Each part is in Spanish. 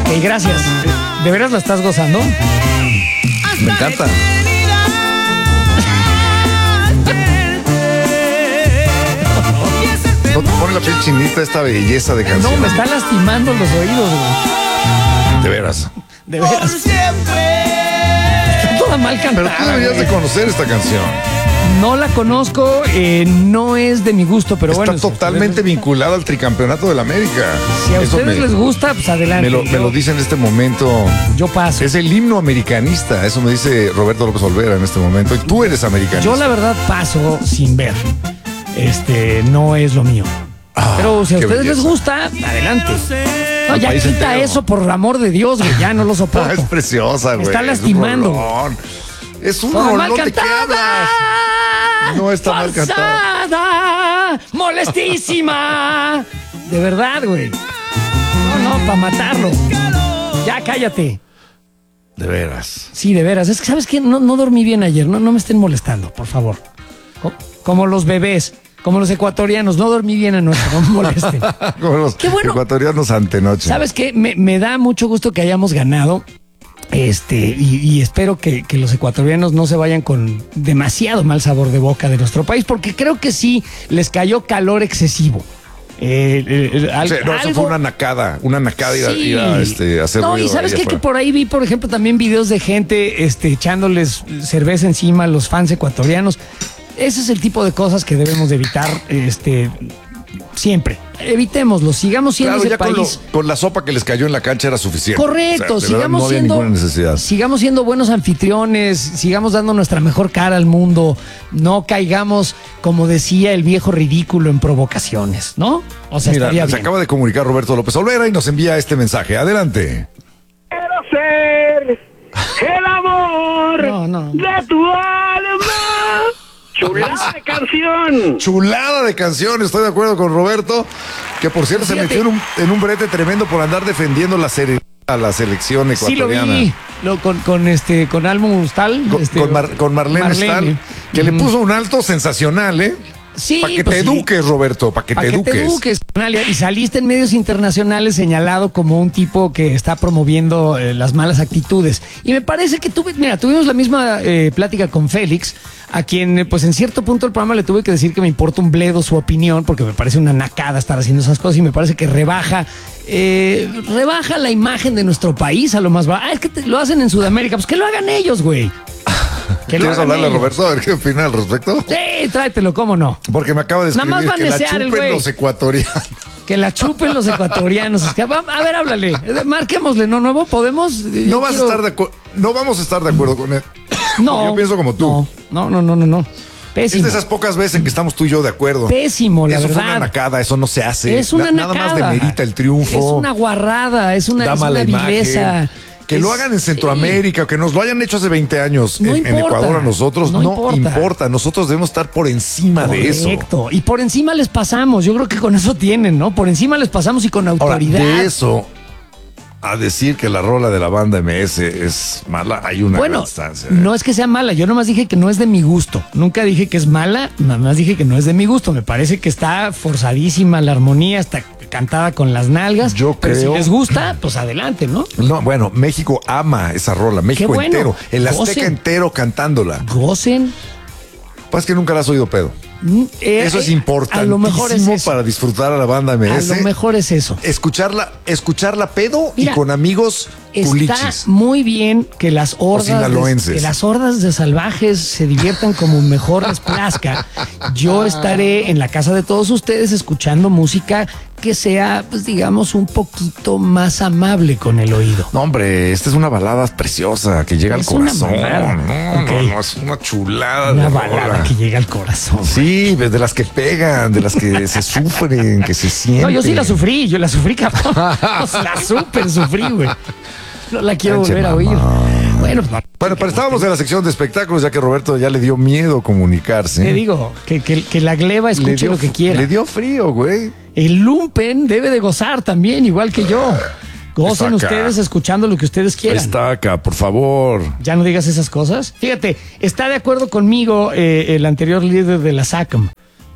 Ok, gracias. ¿De veras la estás gozando? Me encanta. Pon la piel chinita, esta belleza de canción. No, me está lastimando los oídos, güey. De veras. De veras. Está toda mal cantada. Pero tú deberías de conocer esta canción. No la conozco, no es de mi gusto, pero Está bueno. totalmente vinculada al tricampeonato de la América. Si a ustedes les gusta, pues adelante. Me lo dice en este momento. Yo paso. Es el himno americanista, eso me dice Roberto López Olvera en este momento. Y tú eres americanista. Yo la verdad paso sin ver. No es lo mío. Pero si a ustedes les gusta, adelante. No, ya país quita entero. eso, por amor de Dios, güey. Ya no lo soporto. Es preciosa, güey. Me está lastimando. Es un Toda rolón mal de cantada. quedas. No está mal cantada. Forzada, molestísima. De verdad, güey. No, para matarlo. Ya cállate. De veras. Sí, de veras. Es que, ¿sabes qué? No dormí bien ayer. No me estén molestando, por favor. Como los bebés, como los ecuatorianos. No dormí bien anoche, no me molesten. Como los Qué bueno. ecuatorianos antenoche. ¿Sabes qué? Me da mucho gusto que hayamos ganado. Y espero que los ecuatorianos no se vayan con demasiado mal sabor de boca de nuestro país, porque creo que sí les cayó calor excesivo. Eso fue una nacada ir a hacer No, ruido y ¿sabes ahí qué? afuera. Que por ahí vi, por ejemplo, también videos de gente echándoles cerveza encima a los fans ecuatorianos. Ese es el tipo de cosas que debemos de evitar siempre. Evitémoslo, sigamos siendo Claro, ese ya país. con la sopa que les cayó en la cancha era suficiente. Correcto, O sea, de verdad, no había ninguna necesidad. sigamos siendo buenos anfitriones, sigamos dando nuestra mejor cara al mundo, no caigamos, como decía el viejo ridículo, en provocaciones, ¿no? O sea, Mira, estaría se bien. acaba de comunicar Roberto López Olvera y nos envía este mensaje. Adelante. Quiero ser el amor No. de tu alma. Chulada de canción. Chulada de canción, estoy de acuerdo con Roberto, que por cierto se Fíjate. metió en un brete tremendo por andar defendiendo la selección Sí lo ecuatoriana. vi, con Almo Stal. Con Marlene Stahl, que le puso un alto sensacional, ¿eh? Sí, Para que pues te sí. eduques, Roberto, para que te eduques. Nalia, y saliste en medios internacionales señalado como un tipo que está promoviendo las malas actitudes. Y me parece que tuvimos la misma plática con Félix, a quien pues en cierto punto del programa le tuve que decir que me importa un bledo su opinión, porque me parece una nacada estar haciendo esas cosas y me parece que rebaja la imagen de nuestro país a lo más bajo. Es que lo hacen en Sudamérica, pues que lo hagan ellos, güey. Que lo ¿Quieres hagan hablarle a ellos. Roberto a ver qué opina al respecto? Sí, tráetelo, ¿cómo no? Porque me acaba de Nada más escribir que la vanesear el chupen güey. los ecuatorianos. Que la chupen los ecuatorianos. Es que, a ver, háblale. Marquémosle, ¿no? ¿Nuevo? ¿Podemos? No vamos a estar de acuerdo con él. No. Yo pienso como tú. No. Es Pésimo. de esas pocas veces en que estamos tú y yo de acuerdo. Pésimo, la eso verdad. fue una nacada, eso no se hace. Es una Nada nacada. más demerita el triunfo. Es una guarrada, es una mala vileza. imagen. Que lo hagan en Centroamérica, que nos lo hayan hecho hace 20 años No en importa. Ecuador a nosotros, No no importa. Nosotros debemos estar por encima de eso. Correcto. Y por encima les pasamos. Yo creo que con eso tienen, ¿no? Por encima les pasamos y con Ahora, autoridad. de eso a decir que la rola de la banda MS es mala, hay una gran distancia. No es que sea mala, yo nomás dije que no es de mi gusto. Nunca dije que es mala, nada más dije que no es de mi gusto. Me parece que está forzadísima la armonía, está cantada con las nalgas. Yo pero creo- si les gusta, pues adelante, ¿no? No, bueno, México ama esa rola, México bueno. entero, el Azteca Gocen. entero cantándola. Gocen. Pues que nunca la has oído, pedo. Eso es importantísimo A lo mejor es eso. para disfrutar a la banda A MS. lo mejor es eso. Escucharla pedo Mira, y con amigos Está culichis. muy bien que las sinaloenses. que las hordas de salvajes se diviertan como mejor les plazca. Yo estaré en la casa de todos ustedes escuchando música que sea, pues digamos, un poquito más amable con el oído. No, hombre, esta es una balada preciosa que llega Es al corazón. una balada. No, Ok. no, es una chulada Una de balada rola. que llega al corazón. Sí, de las que pegan, de las que se sufren, que se sienten. No, yo sí la sufrí, cabrón. La súper sufrí, güey. No la quiero Canche volver a oír. mamón. Bueno, Bueno, pero estábamos en la sección de espectáculos, ya que Roberto ya le dio miedo comunicarse. te digo, que la gleba Le escuche dio- lo que quiera. Le dio frío, güey. El lumpen debe de gozar también, igual que yo. Gocen Está acá. ustedes escuchando lo que ustedes quieran. Está acá, por favor. Ya no digas esas cosas. Fíjate, está de acuerdo conmigo el anterior líder de la SACM.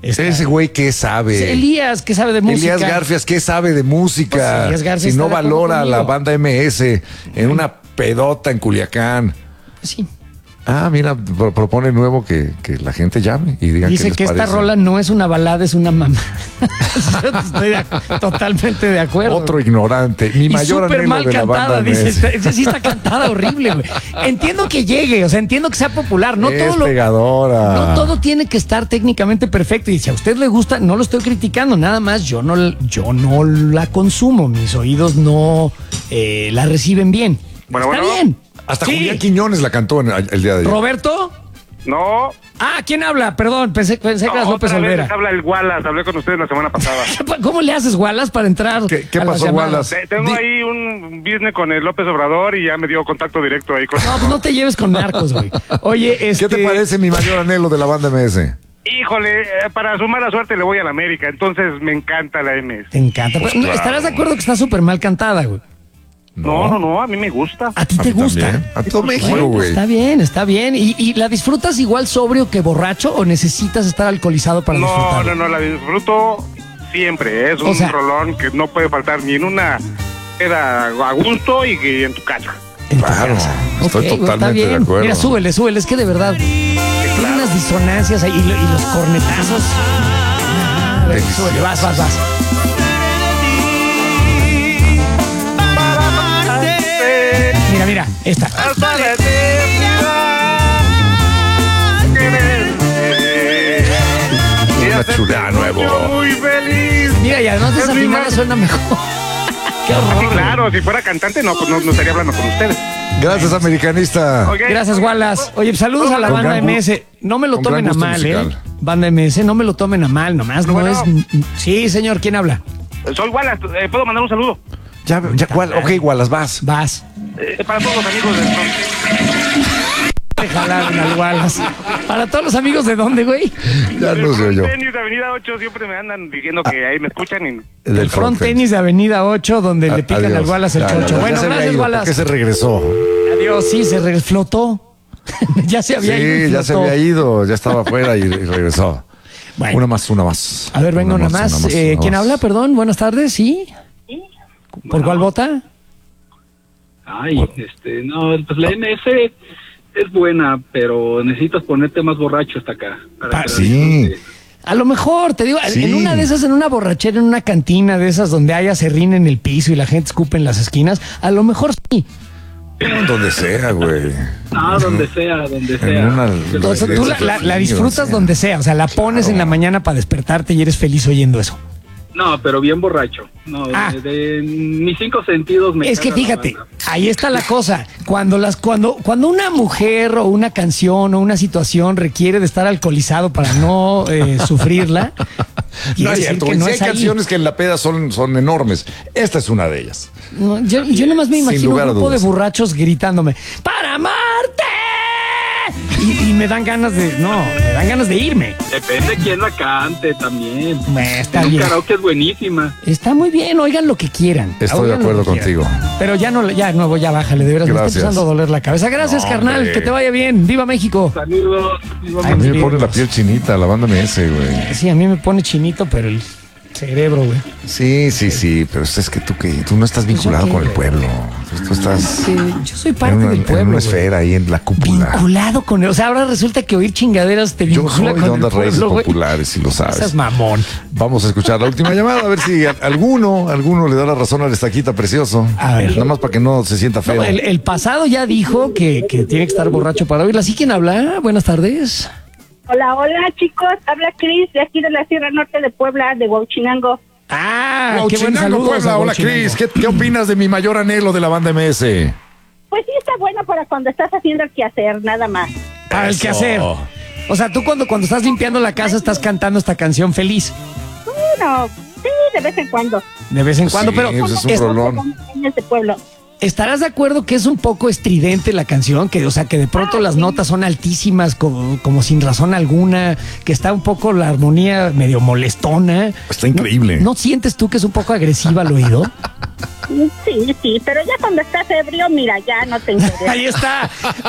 Ese güey, ¿qué sabe? Elías, ¿qué sabe de música? Elías Garfias, ¿qué sabe de música? Pues Elías García si no está de acuerdo valora a la conmigo. banda MS en una pedota en Culiacán. Sí. Ah, mira, propone nuevo que la gente llame y diga Dice qué les que esta parece. rola no es una balada, es una mamá. Estoy totalmente de acuerdo. Otro ignorante. Mi Y mayor súper anhelo mal de la cantada, banda dice. MS. Esa sí está cantada horrible, güey. Entiendo que llegue, o sea, entiendo que sea popular. No Es todo lo, pegadora. no todo tiene que estar técnicamente perfecto. Y si a usted le gusta, no lo estoy criticando. Nada más yo no la consumo. Mis oídos no la reciben bien. Bueno, Está bueno. bien. Hasta Sí. Julián Quiñones la cantó el día de ayer. ¿Roberto? No. Ah, ¿quién habla? Perdón, pensé que eras López Otra vez Olvera. les habla el Wallace. Hablé con ustedes la semana pasada. ¿Cómo le haces, Wallace, para entrar? ¿Qué a las pasó, llamadas? Wallace? Tengo ahí un business con el López Obrador y ya me dio contacto directo ahí con... No, pues no te lleves con narcos, güey. Oye, ¿Qué te parece mi mayor anhelo de la banda MS? Híjole, para su mala suerte le voy a la América, entonces me encanta la MS. Te encanta. Pero, claro. ¿estarás de acuerdo que está súper mal cantada, güey? No, a mí me gusta. ¿A ti A te mí gusta? también. A todo México, Bueno, güey. está bien, está bien. ¿Y la disfrutas igual sobrio que borracho o necesitas estar alcoholizado para disfrutarla? No, la disfruto siempre. Es O un sea- rolón que no puede faltar ni en una queda a gusto y que en tu casa. En tu Claro, casa. estoy Ok, güey, totalmente está bien. de acuerdo. Mira, súbele, es que de verdad tiene unas disonancias ahí y los cornetazos. A ver, súbele, vas. Mira, esta. Hasta la eternidad, quererte. Y Una hacerte chulada nuevo. yo muy feliz. Mira, y además Es mi desafinada ma- suena mejor. Qué Sí, horror. claro, si fuera cantante no, pues no estaría hablando con ustedes. Gracias, americanista. Ok. Gracias, Wallace. Oye, saludos a la Con banda gran gu- MS. No me lo con tomen gran a gusto mal, musical. Banda MS, no me lo tomen a mal, nomás no Bueno. es. Sí, señor, ¿quién habla? Soy Wallace, ¿puedo mandar un saludo? Ya, ok, Wallace, vas. Vas. Para todos los amigos del Te jalaron al Wallace. Para todos los amigos de dónde, güey. Ya no sé yo. Tenis de Avenida 8 siempre me andan diciendo que ahí me escuchan y... Del Front tenis de Avenida 8, donde le pican Adiós. al Wallace el Ya, chocho. ya Bueno, se había gracias, ido, ¿por Wallace. qué se regresó? Adiós, sí, se reflotó. Ya se había ido. y Sí, ya se flotó. había ido, ya estaba afuera y regresó. Bueno. Una más. A ver, venga una más. una ¿Quién más. habla? Perdón, buenas tardes, ¿sí? ¿Por cuál vota? Ay, no, pues la MS es buena, pero necesitas ponerte más borracho hasta acá. para que la Sí. disfrutes. A lo mejor, te digo, Sí. en una de esas, en una borrachera, en una cantina de esas donde haya serrín en el piso y la gente escupe en las esquinas, a lo mejor sí. Donde sea, güey. No, donde sea. En una- Entonces, tú la disfrutas donde sea, o sea, la pones en la mañana para despertarte y eres feliz oyendo eso. No, pero bien borracho. No, Ah. de mis 5 sentidos me Es que caga la fíjate, banda. ahí está la cosa. Cuando una mujer o una canción o una situación requiere de estar alcoholizado para no sufrirla, No quiere es decir cierto, que güey. no Sí es hay ahí. canciones que en la peda son enormes. Esta es una de ellas. No, yo nomás me Sin imagino un lugar a grupo de dudas. borrachos gritándome ¡Para amarte! Y me dan ganas de irme. Depende quién la cante también. Está Un bien. karaoke es buenísima. Está muy bien, oigan lo que quieran. Estoy de Oigan lo acuerdo que quieran. contigo. Pero ya nuevo, ya bájale, de veras, me está Gracias. empezando a doler la cabeza. Gracias, No, carnal, hombre. que te vaya bien. ¡Viva México! Saludos. A mí me pone la piel chinita, la banda MS, güey. Sí, a mí me pone chinito, pero el cerebro, güey. Sí, pero es que tú no estás vinculado qué? con el pueblo. Tú estás Yo soy parte en una, del en pueblo. una güey. esfera ahí en la cúpula. Vinculado con él. O sea, ahora resulta que oír chingaderas te Yo vincula soy con de el Ondas Raíces pueblo, güey. Populares, si lo Seas sabes. mamón. Vamos a escuchar la última llamada, a ver si alguno le da la razón al estaquita precioso. A ver. Nada más para que no se sienta feo. No, el pasado ya dijo que tiene que estar borracho para oírla. ¿Así quién habla? Buenas tardes. Hola, chicos, habla Cris de aquí de la Sierra Norte de Puebla, de Huauchinango. Ah, qué buen Huauchinango, saludo. Puebla. Hola, Cris. ¿Qué opinas de mi mayor anhelo de la banda MS? Pues sí está bueno para cuando estás haciendo el quehacer, nada más. Para el quehacer. O sea, tú cuando estás limpiando la casa estás cantando esta canción feliz. Bueno, sí, de vez en cuando. De vez en cuando, Sí, pero pues es un es- rolón. Como niños de pueblo. ¿Estarás de acuerdo que es un poco estridente la canción? Que, o sea, que de pronto las notas son altísimas, como sin razón alguna, que está un poco la armonía medio molestona. Está increíble. ¿No sientes tú que es un poco agresiva al oído? Sí, pero ya cuando estás ebrio, mira, ya no te interesa. Ahí está,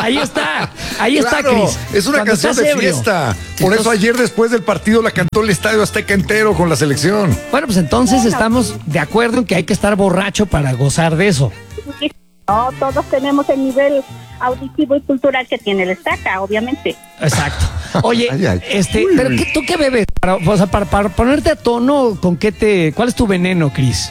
Claro, Cris. es una Cuando canción estás de ebrio. fiesta. Por eso ayer después del partido la cantó el Estadio Azteca entero con la selección. Bueno, pues entonces estamos de acuerdo en que hay que estar borracho para gozar de eso. No, todos tenemos el nivel auditivo y cultural que tiene el Estaca, obviamente. Exacto. Oye, Ay. pero ¿tú qué bebes? Para ponerte a tono, ¿cuál es tu veneno, Cris?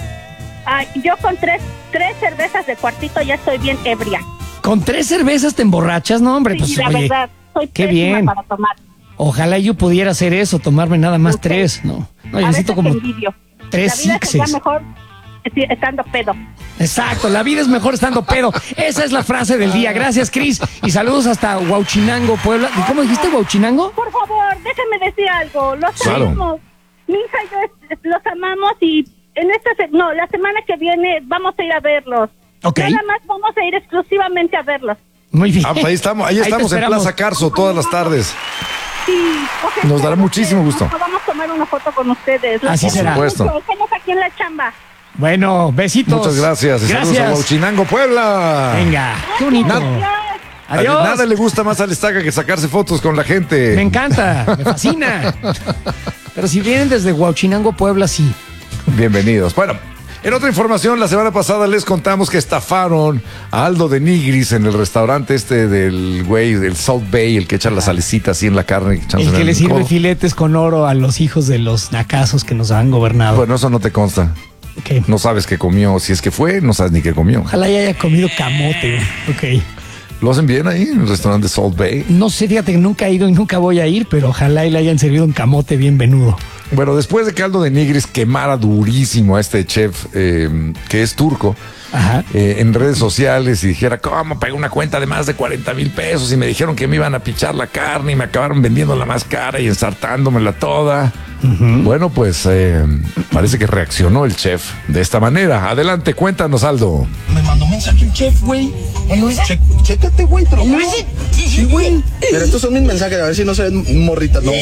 Yo con tres cervezas de cuartito ya estoy bien ebria. ¿Con 3 cervezas te emborrachas? No, hombre, Sí, pues la oye, verdad, soy qué pésima bien. para tomar. Ojalá yo pudiera hacer eso, tomarme nada más Ok. 3, ¿no? No, yo A necesito veces como te envidio. 3 La vida sería sixes. mejor estando pedo. Exacto, la vida es mejor estando pedo. Esa es la frase del día. Gracias, Cris. Y saludos hasta Huauchinango, Puebla. ¿Y cómo dijiste, Huauchinango? Por favor, déjenme decir algo. Los Claro. amamos. Mi hija y yo los amamos y en la semana que viene vamos a ir a verlos. Ok. Nada más vamos a ir exclusivamente a verlos. Muy bien. Pues ahí estamos te en esperamos. Plaza Carso todas las tardes. Sí, ojalá Nos dará muchísimo gusto. Vamos a tomar una foto con ustedes. Los Así quiero será. Por supuesto. mucho. Estamos aquí en la chamba. Bueno, besitos. Muchas gracias. Y saludos a Huauchinango, Puebla. Venga, qué bonito. Adiós. Adiós. Nada le gusta más al Estaca que sacarse fotos con la gente. Me encanta, me fascina. Pero si vienen desde Huauchinango, Puebla, sí. Bienvenidos. Bueno, en otra información, la semana pasada les contamos que estafaron a Aldo de Nigris en el restaurante del güey, del Salt Bay, el que echa la salecita así en la carne. El que le sirve codo. filetes con oro a los hijos de los nacazos que nos han gobernado. Bueno, eso no te consta. Ok. No sabes qué comió. Si es que fue, no sabes ni qué comió. Ojalá ya haya comido camote. Ok. ¿Lo hacen bien ahí en el restaurante Salt Bay? No sé, fíjate que nunca he ido y nunca voy a ir, pero ojalá y le hayan servido un camote bien venudo. Bueno, después de que Aldo de Nigris quemara durísimo a este chef que es turco, Ajá. en redes sociales y dijera, ¿cómo pagué una cuenta de más de 40,000 pesos? Y me dijeron que me iban a pichar la carne y me acabaron vendiendo la más cara y ensartándomela toda. Bueno, pues parece que reaccionó el chef de esta manera. Adelante, cuéntanos, Aldo. Me mandó un mensaje el chef, güey. Chécate, güey, te lo juro. Sí, güey. Pero estos son mis mensajes, a ver si no se ven morritas. No,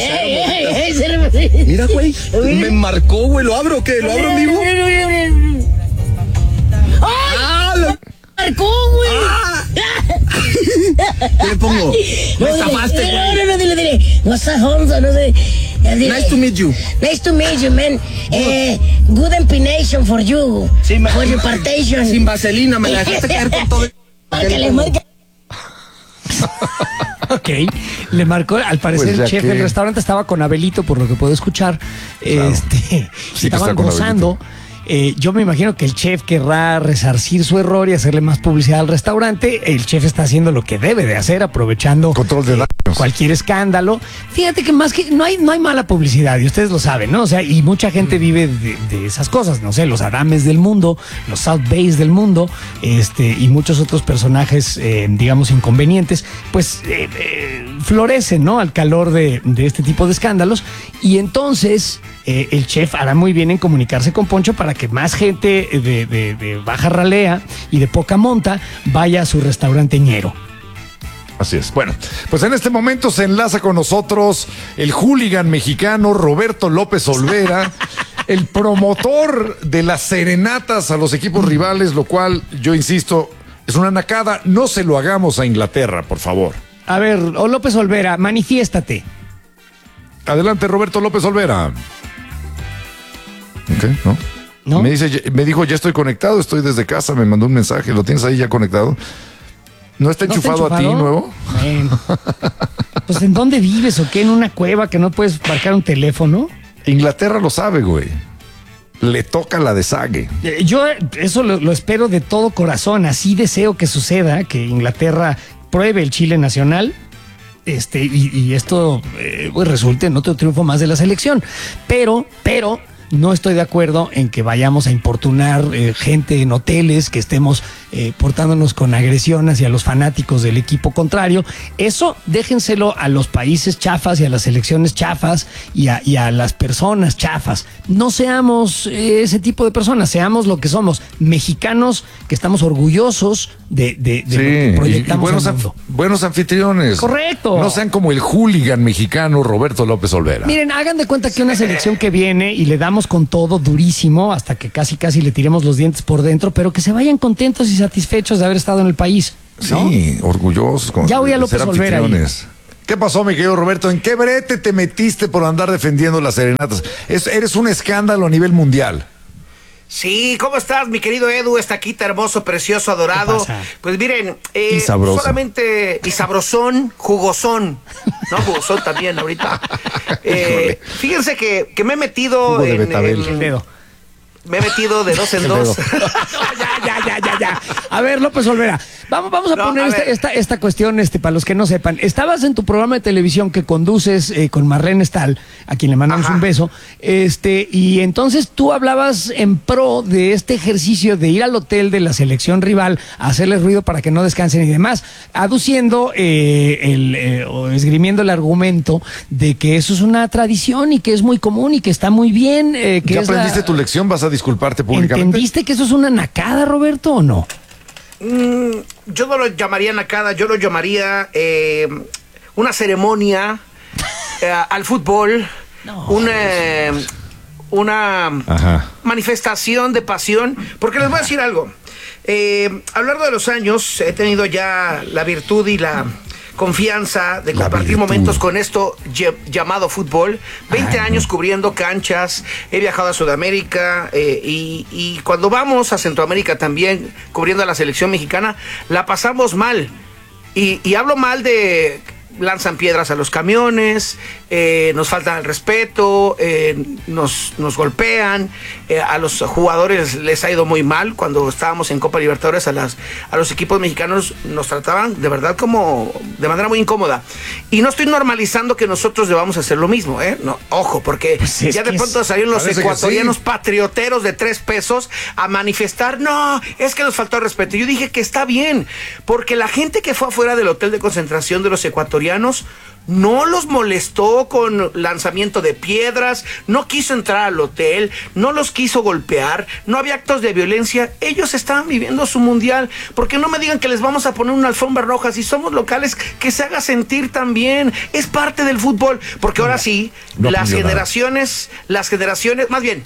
mira, güey. Me marcó, güey. ¿Lo abro o qué? ¿Lo abro en vivo? ¡Ah! Marcó, güey. ¿Qué le pongo? Me estafaste, güey. No, dile. No seas honza, no sé. Nice to meet you. Nice to meet you, man. Good empination for you. Sí, for your partation. Sin vaselina, me la dejaste caer con todo. Márcale, marca. Ok, le marcó, al parecer Pues ya el chef que- del restaurante estaba con Abelito, por lo que puedo escuchar. Claro. Sí que Estaban está con gozando. Yo me imagino que el chef querrá resarcir su error y hacerle más publicidad al restaurante. El chef está haciendo lo que debe de hacer, aprovechando Control de daños. cualquier escándalo. Fíjate que más que no hay mala publicidad, y ustedes lo saben, ¿no? O sea, y mucha gente vive de esas cosas, no sé, los Adames del mundo, los South Bays del mundo, y muchos otros personajes, digamos, inconvenientes, pues florecen, ¿no? Al calor de este tipo de escándalos. Y entonces el chef hará muy bien en comunicarse con Poncho para que más gente de baja ralea y de poca monta vaya a su restaurante ñero. Así es. Bueno, pues en este momento se enlaza con nosotros el hooligan mexicano Roberto López Olvera, el promotor de las serenatas a los equipos rivales, lo cual, yo insisto, es una nacada. No se lo hagamos a Inglaterra, por favor. A ver, López Olvera, manifiéstate. Adelante, Roberto López Olvera. Ok, ¿no? ¿No? Me dijo, ya estoy conectado, estoy desde casa, me mandó un mensaje, ¿lo tienes ahí ya conectado? ¿No está ¿No está enchufado a ti, enchufado? nuevo? Bueno. Pues ¿en dónde vives o qué? ¿En una cueva que no puedes marcar un teléfono? Inglaterra lo sabe, güey. Le toca la de Sague. Yo eso lo espero de todo corazón. Así deseo que suceda, que Inglaterra pruebe el chile nacional. Y esto pues resulte en otro triunfo más de la selección. Pero no estoy de acuerdo en que vayamos a importunar gente en hoteles, que estemos portándonos con agresión hacia los fanáticos del equipo contrario. Eso déjenselo a los países chafas y a las selecciones chafas y a las personas chafas. No seamos ese tipo de personas, seamos lo que somos, mexicanos que estamos orgullosos de lo que proyectamos al mundo. Buenos anfitriones. Correcto. No sean como el hooligan mexicano Roberto López Olvera. Miren, hagan de cuenta que una selección que viene y le damos con todo durísimo hasta que casi le tiremos los dientes por dentro, pero que se vayan contentos y satisfechos de haber estado en el país, ¿no? Sí, orgullosos. Ya voy a López Olvera ahí. ¿Qué pasó, mi querido Roberto? ¿En qué brete te metiste por andar defendiendo las serenatas? Eres un escándalo a nivel mundial. Sí, ¿cómo estás, mi querido Edu? Estaquita hermoso, precioso, adorado. Pues miren, y sabroso. Solamente, y sabrosón, jugosón. No, jugosón también ahorita. Fíjense que me he metido Jugo de betabel. Me he metido de dos en dos. Ya. A ver, López Olvera, vamos a poner esta cuestión, para los que no sepan. Estabas en tu programa de televisión que conduces con Marlene Stahl, a quien le mandamos un beso, y entonces tú hablabas en pro de este ejercicio de ir al hotel de la selección rival a hacerle ruido para que no descansen y demás, aduciendo o esgrimiendo el argumento de que eso es una tradición y que es muy común y que está muy bien. ¿Ya aprendiste tu lección? ¿Vas a disculparte públicamente? ¿Entendiste que eso es una nacada, Roberto, o no? Yo no lo llamaría nacada, yo lo llamaría una ceremonia al fútbol, una manifestación de pasión, porque les voy a decir algo. A lo largo de los años he tenido ya la virtud y la confianza de compartir momentos con esto llamado fútbol. 20 años cubriendo canchas, he viajado a Sudamérica y cuando vamos a Centroamérica también cubriendo a la selección mexicana, la pasamos mal. Y hablo mal de lanzan piedras a los camiones, nos faltan el respeto, nos golpean, a los jugadores les ha ido muy mal. Cuando estábamos en Copa Libertadores a los equipos mexicanos nos trataban de verdad como de manera muy incómoda, y no estoy normalizando que nosotros debamos hacer lo mismo, no, ojo, porque pues ya de pronto salieron los ecuatorianos patrioteros de 3 pesos a manifestar, no, es que nos faltó el respeto. Yo dije que está bien, porque la gente que fue afuera del hotel de concentración de los ecuatorianos no los molestó con lanzamiento de piedras, no quiso entrar al hotel, no los quiso golpear, no había actos de violencia. Ellos estaban viviendo su mundial. Porque no me digan que les vamos a poner una alfombra roja. Si somos locales, que se haga sentir también. Es parte del fútbol. Porque ahora sí, las generaciones, más bien,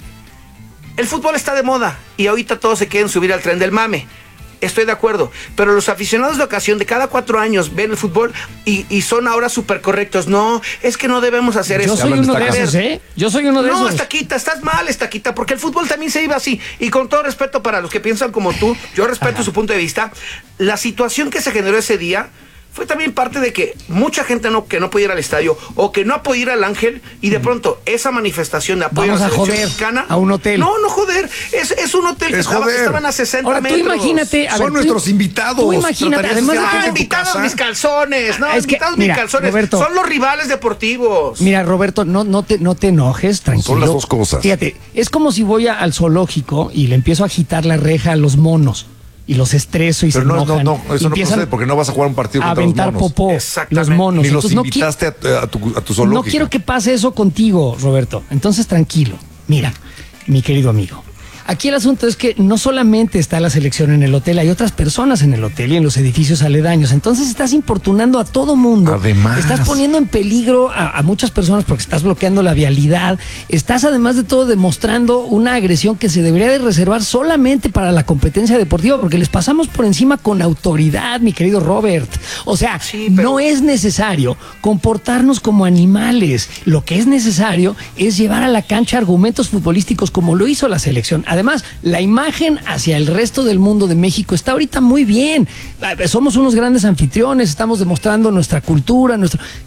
el fútbol está de moda y ahorita todos se quieren subir al tren del mame. Estoy de acuerdo, pero los aficionados de ocasión de cada 4 años ven el fútbol y son ahora súper correctos. No, es que no debemos hacer eso. Yo soy uno de esos, ¿eh? Yo soy uno de esos. No, Estaquita, estás mal, Estaquita, porque el fútbol también se iba así. Y con todo respeto para los que piensan como tú, yo respeto su punto de vista. La situación que se generó ese día fue también parte de que mucha gente que no podía ir al estadio o que no podía ir al Ángel, y de pronto esa manifestación de apoyo vamos a la selección joder mexicana a un hotel. No joder, es un hotel que estaban a 60 Ahora, metros. Tú imagínate, son nuestros invitados. Tú imagínate, además invitados mis calzones, no, es que, invitados mira, mis calzones, Roberto, son los rivales deportivos. Mira, Roberto, no te enojes, tranquilo. Son las dos cosas. Fíjate, es como si voy al zoológico y le empiezo a agitar la reja a los monos y los estreso y pero se enojan. No, eso no procede, porque no vas a jugar un partido contra los monos. A aventar popó, los monos. Ni los invitaste a tu zoológico. No quiero que pase eso contigo, Roberto. Entonces, tranquilo. Mira, mi querido amigo, aquí el asunto es que no solamente está la selección en el hotel, hay otras personas en el hotel y en los edificios aledaños. Entonces estás importunando a todo mundo. Además, estás poniendo en peligro a muchas personas porque estás bloqueando la vialidad. Estás, además de todo, demostrando una agresión que se debería de reservar solamente para la competencia deportiva, porque les pasamos por encima con autoridad, mi querido Robert. O sea, no es necesario comportarnos como animales. Lo que es necesario es llevar a la cancha argumentos futbolísticos como lo hizo la selección. Además, la imagen hacia el resto del mundo de México está ahorita muy bien. Somos unos grandes anfitriones, estamos demostrando nuestra cultura,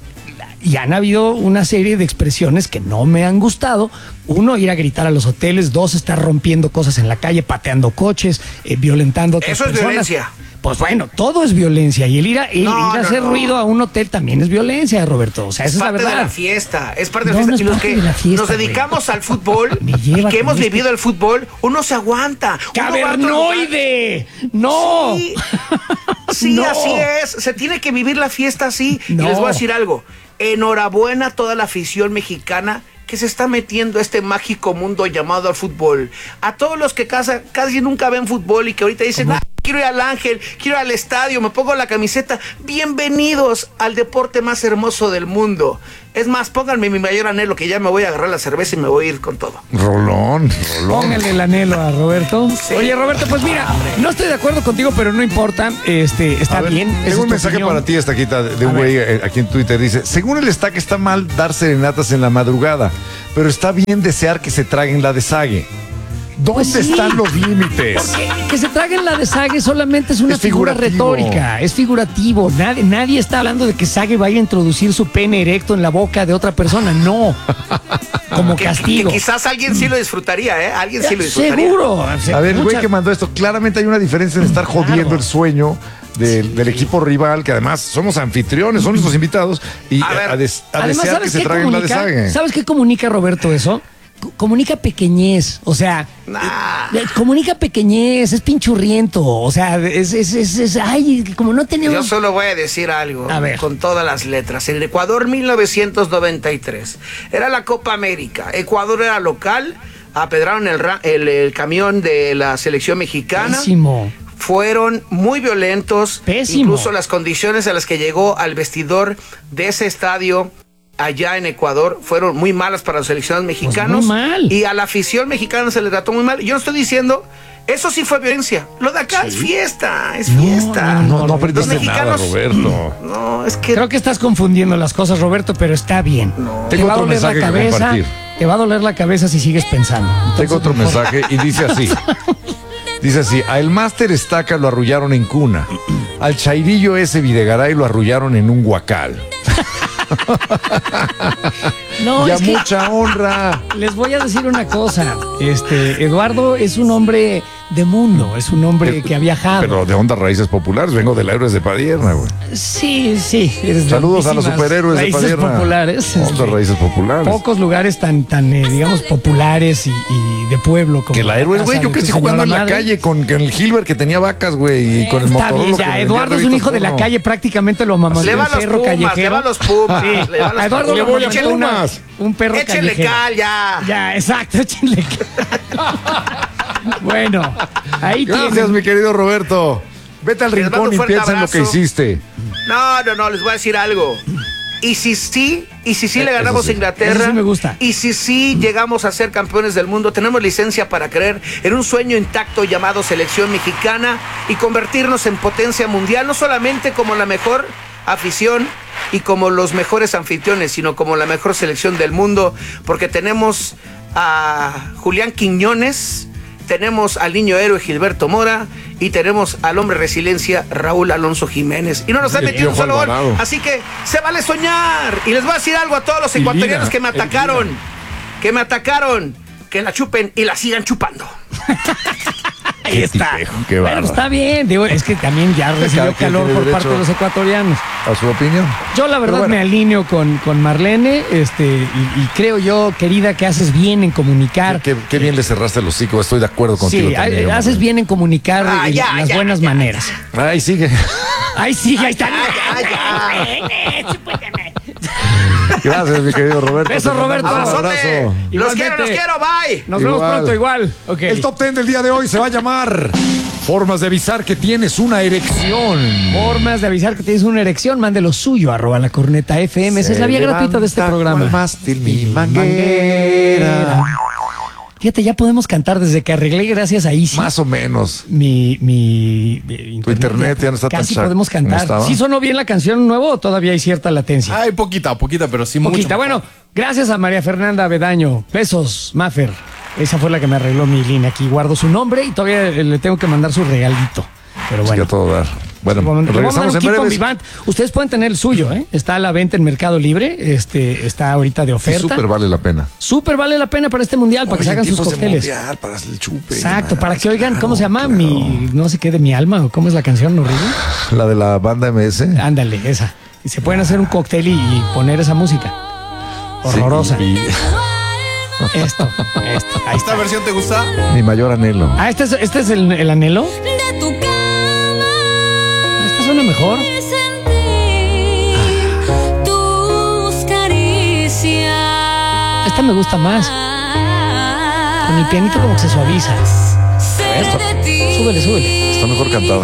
y han habido una serie de expresiones que no me han gustado. 1, ir a gritar a los hoteles. 2, estar rompiendo cosas en la calle, pateando coches, violentando a otras personas. Eso es violencia. Pues bueno, todo es violencia. Y el ir a hacer ruido a un hotel también es violencia, Roberto. O sea, esa es la verdad. Es parte de la fiesta. Es parte de No, la no fiesta. es Y los parte que de la fiesta, nos dedicamos al fútbol Me y lleva que con hemos este- vivido el fútbol, uno se aguanta. Uno va a otro lugar. ¡Cavernoide! ¡No! Sí, sí, No. así es. Se tiene que vivir la fiesta así. No. Y les voy a decir algo. Enhorabuena a toda la afición mexicana que se está metiendo a este mágico mundo llamado al fútbol. A todos los que casi nunca ven fútbol y que ahorita dicen, quiero ir al Ángel, quiero ir al estadio, me pongo la camiseta. Bienvenidos al deporte más hermoso del mundo. Es más, pónganme mi mayor anhelo, que ya me voy a agarrar la cerveza y me voy a ir con todo. Rolón. Póngale el anhelo a Roberto. Oye, Roberto, pues mira, no estoy de acuerdo contigo, pero no importa. Está A ver, bien. esa Tengo es un tu mensaje opinión. para ti, Estaquita, de A un güey aquí en Twitter. Dice, según el Estaque está mal dar serenatas en la madrugada, pero está bien desear que se traguen la desague. ¿Dónde Pues sí. están los límites? Que se traguen la de Sage solamente es una Es figura figurativo. retórica, es figurativo. Nadie está hablando de que Sage vaya a introducir su pene erecto en la boca de otra persona, no. Como castigo. Que quizás alguien sí lo disfrutaría, ¿eh? Alguien sí lo disfrutaría. Seguro. A ver, el güey que mandó esto, claramente hay una diferencia en estar jodiendo el sueño del equipo rival, que además somos anfitriones, son nuestros invitados, y A ver. a Además, desear que ¿sabes se qué traguen la comunica? desague. ¿Sabes qué comunica, Roberto, eso? Comunica pequeñez, o sea, comunica pequeñez, es pinchurriento, o sea, ay, como no Yo tenemos... solo voy a decir algo, A ver. con todas las letras. En Ecuador 1993 era la Copa América. Ecuador era local, apedraron el camión de la selección mexicana. Pésimo. Fueron muy violentos. Pésimo. Incluso las condiciones a las que llegó al vestidor de ese estadio allá en Ecuador fueron muy malas para los seleccionados mexicanos. muy mal. Y a la afición mexicana se le trató muy mal. Yo no estoy diciendo, eso sí fue violencia. Lo de acá es fiesta, es fiesta. No Los aprendiste nada, mexicanos- Roberto. No, es que... Creo que estás confundiendo las cosas, Roberto, pero está bien. Te Tengo va a otro doler la mensaje que cabeza. compartir. Te va a doler la cabeza si sigues pensando. Entonces, Tengo otro mejor- mensaje y dice así. Dice así, a el Máster Estaca lo arrullaron en cuna. Al Chairillo ese Videgaray lo arrullaron en un huacal. No, Ya es que mucha honra. les voy a decir una cosa. Eduardo es un hombre de mundo, es un hombre que ha viajado. Pero de ondas raíces populares, vengo del Héroes de Padierna, güey. Sí. eres de Saludos a los muchísimas superhéroes de raíces Padierna. populares. Ondas raíces populares. Pocos lugares tan digamos, populares y de pueblo como Que la Héroes, güey, casa yo de crecí tu jugando en señora la madre. calle con el Gilbert que tenía vacas, güey, y con el Está Motorola. bien, que ya, vendía Eduardo es un revistas hijo de la porno. calle, prácticamente lo amamantó Le va un a los perro Pumas, callejero. le va a los Pumas. Sí. le va a los A Eduardo Pumas. le voy a amamantó Pumas. un perro Échenle callejero. cal, ya. Ya, exacto, échenle cal. Bueno, ahí Gracias, tienen. mi querido Roberto. Vete al Les mando rincón un y fuerte piensa en lo que abrazo. hiciste. No, les voy a decir algo. Y si sí le ganamos sí. a Inglaterra, Eso sí me gusta. y si sí llegamos a ser campeones del mundo, tenemos licencia para creer en un sueño intacto llamado selección mexicana y convertirnos en potencia mundial, no solamente como la mejor afición y como los mejores anfitriones, sino como la mejor selección del mundo, porque tenemos a Julián Quiñones, tenemos al niño héroe Gilberto Mora y tenemos al hombre resiliencia Raúl Alonso Jiménez. Y no nos han El metido un Piojo solo gol. Alvarado. Así que se vale soñar. Y les voy a decir algo a todos los Y ecuatorianos Lina, que me atacaron. Que me atacaron. Que la chupen y la sigan chupando. Ahí está. tipejo, qué Bueno, bárbaro. está bien, digo, es que también ya recibió Cada quien calor tiene por parte derecho de los ecuatorianos. A su opinión. Yo la verdad Pero bueno. me alineo con Marlene, y creo yo, querida, que haces bien en comunicar. Qué bien le cerraste el hocico, estoy de acuerdo contigo Sí, también. haces bien en comunicar las buenas maneras. Ay, sigue. Ay, sí, ahí está. Gracias, mi querido Roberto. Beso, Te mandamos Roberto. un ¡Abrazote! abrazo. Los quiero, Igualmente. bye. Nos vemos Igual. pronto igual. Ok. El top 10 del día de hoy se va a llamar Formas de avisar que tienes una erección. Formas de avisar que tienes una erección, mande lo suyo, @la corneta FM. Esa es la vía gratuita de este programa. Mástil, mi manguera. Fíjate, ya podemos cantar desde que arreglé gracias a Easy. Más o menos. Mi Tu internet ya no está tan casi sharp. podemos ¿No cantar. estaba? ¿Sí sonó bien la canción nuevo o todavía hay cierta latencia? Ay, poquita, pero sí mucho. Poquita. Bueno, gracias a María Fernanda Bedaño. Besos, Mafer. Esa fue la que me arregló mi línea aquí. Guardo su nombre y todavía le tengo que mandar su regalito. Pero Es que bueno. a todo dar. Bueno, Vamos a regresamos mandar un en kit con breves. Vivant. Ustedes pueden tener el suyo, ¿eh? Está a la venta en Mercado Libre. Está ahorita de Sí, oferta. súper vale la pena. Súper vale la pena para este mundial, para que se hagan sus cócteles. Para el chupe. Exacto, para que oigan, Claro, ¿cómo se llama? claro. Mi, no sé qué, de mi alma, o cómo es la canción horrible. La de la banda MS. Ándale, esa. Y se pueden hacer un cóctel y poner esa música. Horrorosa. Sí, Esto. Ahí ¿Esta está. versión te gusta? mi mayor anhelo. Ah, este es el anhelo. Esta suena mejor. Esta me gusta más. Con el pianito como que se suaviza. Súbele. Está mejor cantada.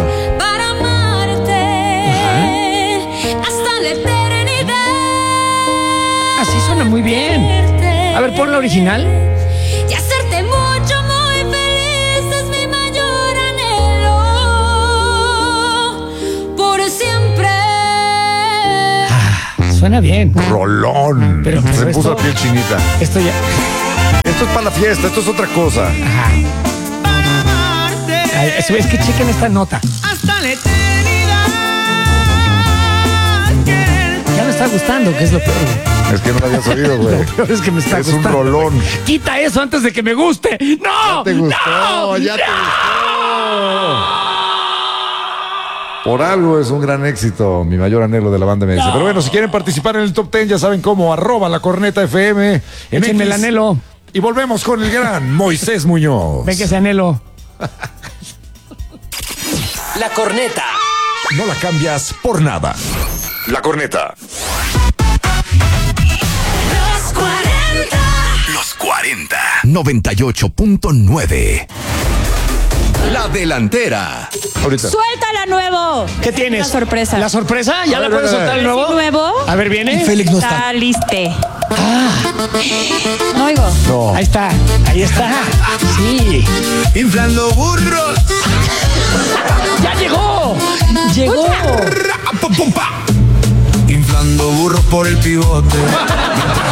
Así suena muy bien. A ver, pon la original. Y hacerte mucho, muy feliz es mi mayor anhelo. Por siempre. Suena bien. Rolón. Pero se me puso esto- la piel chinita. Esto ya. Esto es para la fiesta, esto es otra cosa. Ajá. Ay, es que chequen esta nota. Hasta la eternidad. Ya me está gustando, que es lo peor. güey. Es que no lo habías oído, güey. Lo peor es que me está Es un gustando. rolón. Quita eso antes de que me guste. ¡No! Te gustó, ¡No! ya te gustó. Por algo es un gran éxito, mi mayor anhelo de la banda MS. Pero bueno, si quieren participar en el top 10, ya saben cómo, @lacorneta_FM. En Échenme el X. anhelo. Y volvemos con el gran Moisés Muñoz. Ven que ese anhelo. La corneta. No la cambias por nada. La corneta. Los 40. Los 40. 98.9. La delantera. Ahorita. ¡Suéltala, nuevo! ¿Qué tienes? La sorpresa. ¿La sorpresa? ¿Ya la puedes soltar el nuevo? ¿Sí, nuevo? A ver, viene. Félix no Está está. liste. No oigo. No. Ahí está. Ahí está. Sí. Inflando burros. ¡Ya llegó! ¡Llegó! Inflando burros por el pivote.